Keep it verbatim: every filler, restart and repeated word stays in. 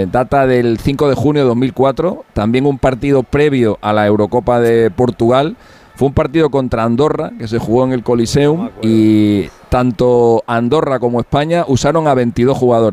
eh, data del cinco de junio de dos mil cuatro, también un partido previo a la Eurocopa de Portugal. Fue un partido contra Andorra, que se jugó en el Coliseum, y tanto Andorra como España usaron a veintidós jugadores.